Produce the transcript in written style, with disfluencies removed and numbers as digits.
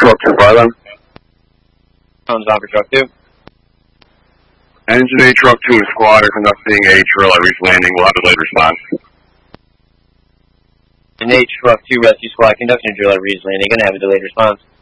Truck 2 Bravo. Phone's on for Truck 2. Engine A Truck 2 Squad are conducting a drill at Reef Landing. We'll have a delayed response. Engine A Truck 2 Rescue Squad conducting a drill at Reef Landing. Going to have a delayed response.